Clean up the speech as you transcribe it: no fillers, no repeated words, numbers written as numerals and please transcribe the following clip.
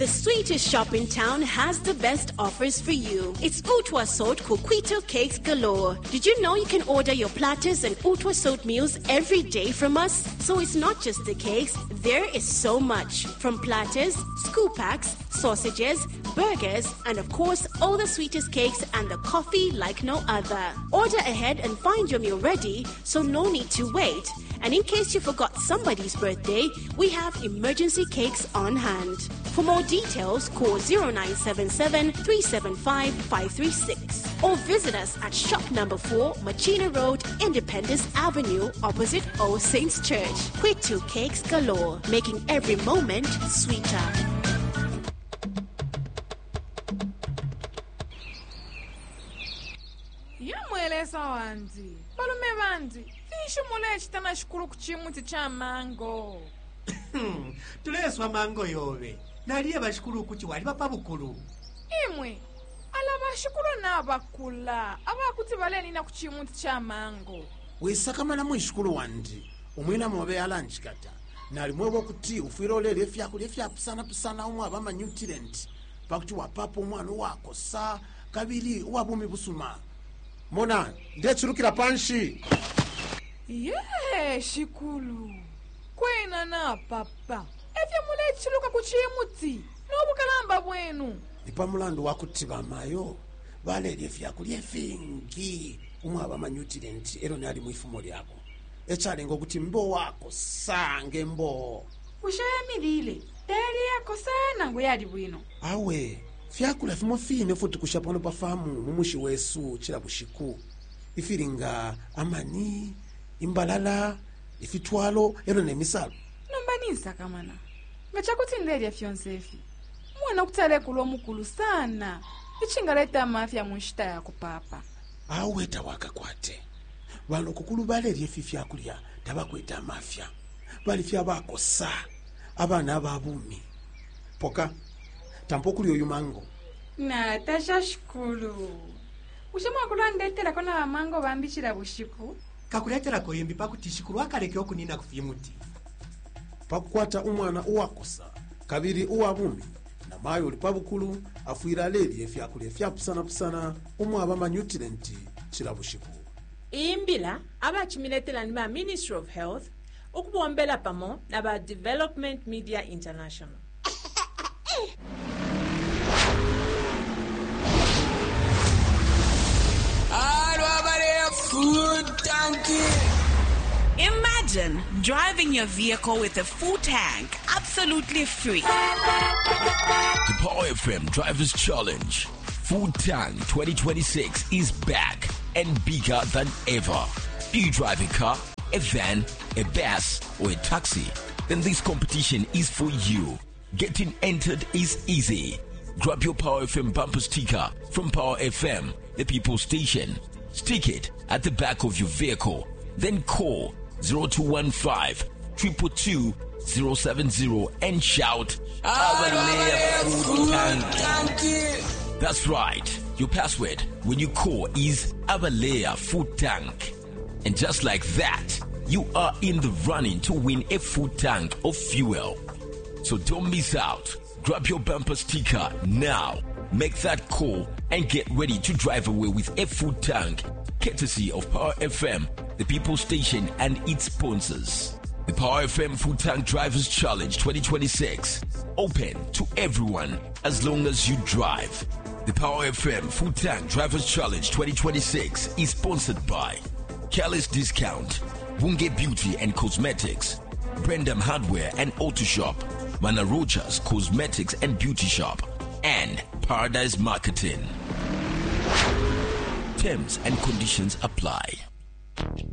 The sweetest shop in town has the best offers for you. It's Utwa Sot Coquito Cakes galore. Did you know you can order your platters and Utwa Sot meals every day from us? So it's not just the cakes, there is so much. From platters, scoop packs, sausages, burgers, and of course, all the sweetest cakes and the coffee like no other. Order ahead and find your meal ready, so no need to wait. And in case you forgot somebody's birthday, we have emergency cakes on hand. For more details, call 0977 375 536 or visit us at shop number 4, Machina Road, Independence Avenue, opposite All Saints Church. Quito Cakes galore, making every moment sweeter. Yamwelesa wanzi, balume banzi, fishumule chitana shukuru kuchimuti cha mango. Tuleswa mango yobe. Naliye bashukuru kuchi wali papa bukulu. Imwe, ala bashukuru na bakula. Abakuti baleni na kuchimuti cha mango. Wesakamana mwishukuru wandi. Umwina mwobe alanchikata. Nali mwobo kuti ufirole lefya pusana umwa bama nutrient. Pakuti wapapo umwanu wako sa kabili wabumi busuma. Mona, ndechurukira panshi. Shikulu. Kwena na papa. Efya mule chiluka kuchimuti. Nobu kalamba bwenu. Nipa mulando wakuti bamayo. Bale lefya kulie fingi. Umwa bama nutrient. Ero nali mwifumo lyako. Echale ngokuti mbo wako sange mbo. Ushayamilile. Tayari yako sana nguyali bwino. Awe. Fyakula fimo fine futi kushapano pafamu mumushi wesu chila bushiku. Ifiringa amani, imbalala, ifitwalo, ero nemisalo. Nombaniza kamana. Ngachakuti ndeli ya fyonsefi. Mwana kutale kulo mukulu sana. Ichingaleta mafia mwishita ya kupapa. Awe tawaka kwate. Wano kukulu bale riefi fyakulia tabakweta mafia. Bali fya bako sa. Abana ababumi. Poka. Tampokuli oyu mango. Na tasha shukulu. Ushama kulandetela kona mango bambichira bushiku. Kakuletera koyembi pakuti shikulu wakareke okunina kufimuti. Pakukwata umwana uwakosa. Kabiri uwabumi. Na mayo lipabukulu afuira leli efyakuli pusana umwa bama nutrient chira bushiku. Imbila abachimiletela nima Ministry of Health ukubombela pamo na ba Development Media International. Imagine driving your vehicle with a full tank, absolutely free. The Power FM Drivers Challenge Food Tank 2026 is back and bigger than ever. Do you drive a car, a van, a bus, or a taxi? Then this competition is for you. Getting entered is easy. Grab your Power FM bumper sticker from Power FM, the people station. Stick it at the back of your vehicle. Then call 0215 222 070 and shout, Food Tank. That's right. Your password when you call is Abalea Food Tank. And just like that, you are in the running to win a food tank of fuel. So don't miss out. Grab your bumper sticker now. Make that call and get ready to drive away with a food tank, courtesy of Power FM, the people station and its sponsors. The Power FM Food Tank Drivers Challenge 2026. Open to everyone as long as you drive. The Power FM Food Tank Drivers Challenge 2026 is sponsored by Careless Discount, Bunge Beauty and Cosmetics, Brendam Hardware and Auto Shop, Manarocha's Cosmetics and Beauty Shop, and Paradise Marketing. Terms and conditions apply.